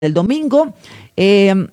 del domingo. Eh,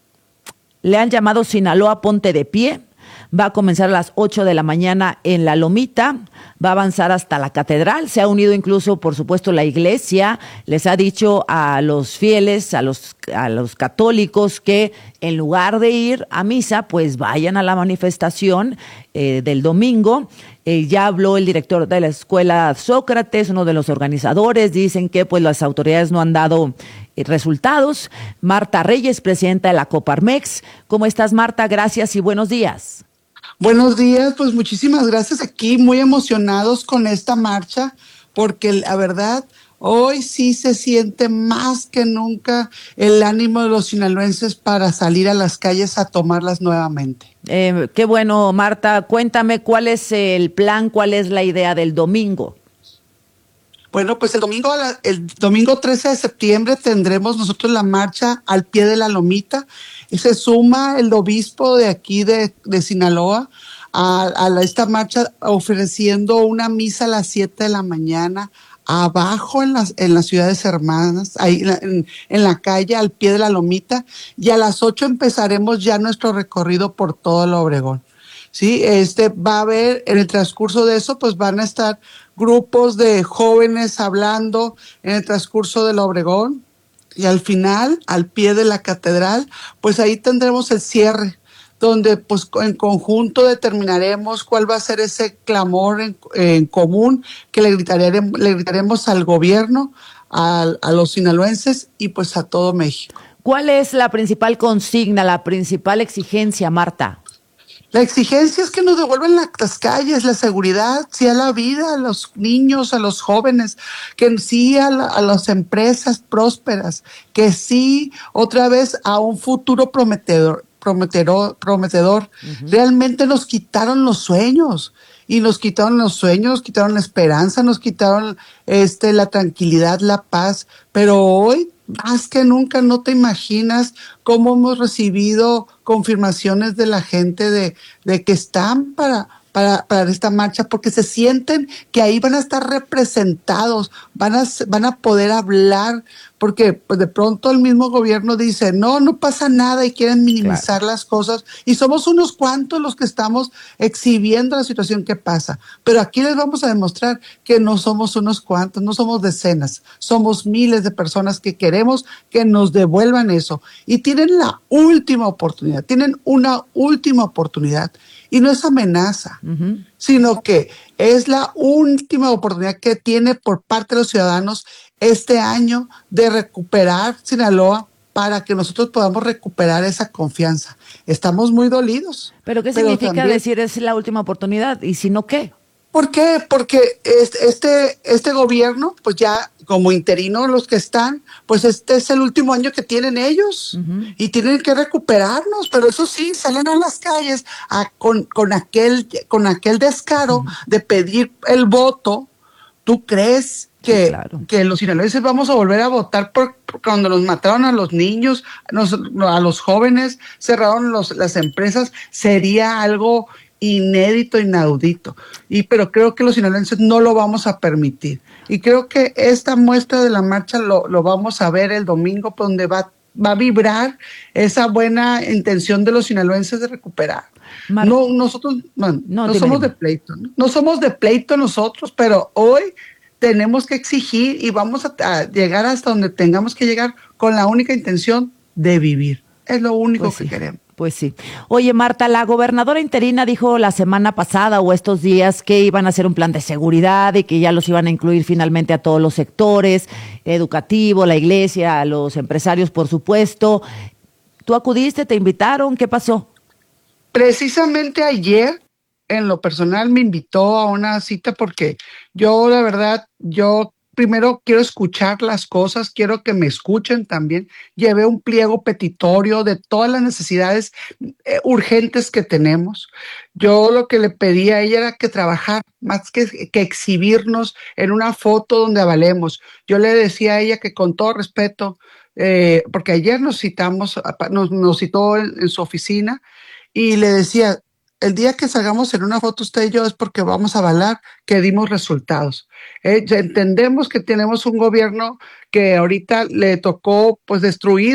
Le han llamado Sinaloa Ponte de Pie. Va a comenzar a las 8 de la mañana en La Lomita, va a avanzar hasta la catedral, se ha unido incluso, por supuesto, la iglesia, les ha dicho a los fieles, a los católicos, que en lugar de ir a misa, pues vayan a la manifestación del domingo. Ya habló el director de la escuela Sócrates, uno de los organizadores, dicen que pues las autoridades no han dado resultados. Marta Reyes, presidenta de la Coparmex. ¿Cómo estás, Marta? Gracias y buenos días. Buenos días, pues muchísimas gracias, aquí muy emocionados con esta marcha, porque la verdad, hoy sí se siente más que nunca el ánimo de los sinaloenses para salir a las calles a tomarlas nuevamente. Qué bueno, Marta. Cuéntame cuál es el plan, cuál es la idea del domingo. Bueno, pues el domingo 13 de septiembre tendremos nosotros la marcha al pie de la Lomita. Y se suma el obispo de aquí de Sinaloa a esta marcha, ofreciendo una misa a las 7 de la mañana abajo en las ciudades hermanas, ahí en la calle al pie de la Lomita, y a las 8 empezaremos ya nuestro recorrido por todo el Obregón. Sí, va a haber, en el transcurso de eso, pues van a estar grupos de jóvenes hablando en el transcurso del Obregón, y al final, al pie de la catedral, pues ahí tendremos el cierre, donde pues en conjunto determinaremos cuál va a ser ese clamor en común que le gritaremos al gobierno, a los sinaloenses y pues a todo México. ¿Cuál es la principal consigna, la principal exigencia, Marta? La exigencia es que nos devuelvan las calles, la seguridad, sí a la vida, a los niños, a los jóvenes, que sí a las empresas prósperas, que sí otra vez a un futuro prometedor. Realmente nos quitaron los sueños. Y nos quitaron los sueños, nos quitaron la esperanza, nos quitaron la tranquilidad, la paz. Pero hoy, más que nunca, no te imaginas cómo hemos recibido confirmaciones de la gente de que están para esta marcha, porque se sienten que ahí van a estar representados, van a poder hablar, porque pues de pronto el mismo gobierno dice, no pasa nada, y quieren minimizar las cosas, y somos unos cuantos los que estamos exhibiendo la situación que pasa. Pero aquí les vamos a demostrar que no somos unos cuantos, no somos decenas, somos miles de personas que queremos que nos devuelvan eso. Y tienen la última oportunidad, tienen una última oportunidad. Y no es amenaza, sino que es la última oportunidad que tiene por parte de los ciudadanos este año de recuperar Sinaloa, para que nosotros podamos recuperar esa confianza. Estamos muy dolidos. ¿Pero qué significa también decir es la última oportunidad? ¿Y si no, qué? ¿Por qué? Porque este gobierno, pues ya como interino los que están, pues este es el último año que tienen ellos, y tienen que recuperarnos, pero eso sí, salen a las calles con aquel descaro de pedir el voto. ¿Tú crees que, Sí, claro, que los sinaloenses vamos a volver a votar por cuando nos mataron a los niños, a los jóvenes, cerraron las empresas? Sería algo inédito, inaudito. Pero creo que los sinaloenses no lo vamos a permitir. Y creo que esta muestra de la marcha lo vamos a ver el domingo, donde va a vibrar esa buena intención de los sinaloenses de recuperar. Nosotros no somos de pleito, no somos de pleito nosotros, pero hoy tenemos que exigir y vamos a llegar hasta donde tengamos que llegar con la única intención de vivir. Es lo único que queremos. Pues sí. Oye, Marta, la gobernadora interina dijo la semana pasada o estos días que iban a hacer un plan de seguridad y que ya los iban a incluir finalmente a todos los sectores, educativo, la iglesia, a los empresarios, por supuesto. ¿Tú acudiste, te invitaron? ¿Qué pasó? Precisamente ayer, en lo personal, me invitó a una cita porque yo, la verdad, primero quiero escuchar las cosas, quiero que me escuchen también. Llevé un pliego petitorio de todas las necesidades urgentes que tenemos. Yo lo que le pedí a ella era que trabajar, más que exhibirnos en una foto donde avalemos. Yo le decía a ella que con todo respeto, porque ayer nos citó en su oficina, y le decía, el día que salgamos en una foto usted y yo es porque vamos a avalar que dimos resultados. Ya entendemos que tenemos un gobierno que ahorita le tocó pues destruir